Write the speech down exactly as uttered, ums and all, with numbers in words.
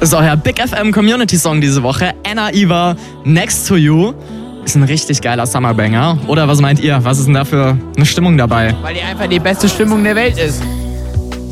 Das ist euer Big F M Community Song diese Woche. Anna Eva, Next to You. Ist ein richtig geiler Summerbanger. Oder was meint ihr? Was ist denn da für eine Stimmung dabei? Weil die einfach die beste Stimmung der Welt ist.